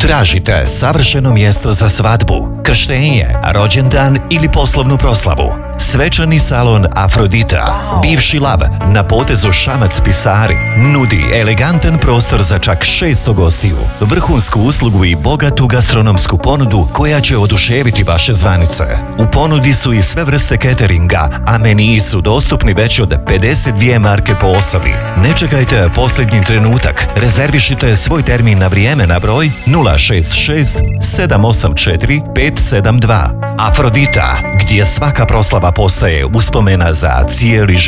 Tražite savršeno mjesto za svadbu, krštenje, rođendan ili poslovnu proslavu. Svečani salon Afrodita, bivši Lav na potezu Šamac-Pisari, nudi elegantan prostor za čak 600 gostiju, vrhunsku uslugu i bogatu gastronomsku ponudu koja će oduševiti vaše zvanice. U ponudi su i sve vrste cateringa, a meniji su dostupni već od 52 marke po osobi. Ne čekajte posljednji trenutak, rezervišite svoj termin na vrijeme na broj 066 784 572. Afrodita, gdje svaka proslava postaje uspomena za cijeli život.